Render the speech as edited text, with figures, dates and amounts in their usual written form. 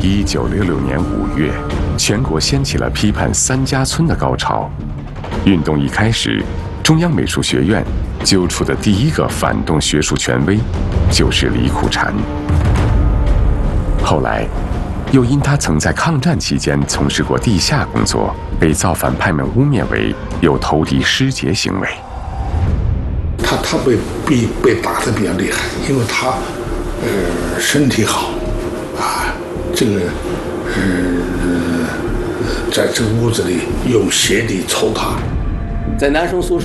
1966年5月，全国掀起了批判三家村的高潮。运动一开始，中央美术学院揪出的第一个反动学术权威就是李苦禅。后来，又因他曾在抗战期间从事过地下工作，被造反派们污蔑为有投敌失节行为。 他被打得比较厉害，因为他身体好啊，这个在这个屋子里用鞋底抽他， 在男生宿舍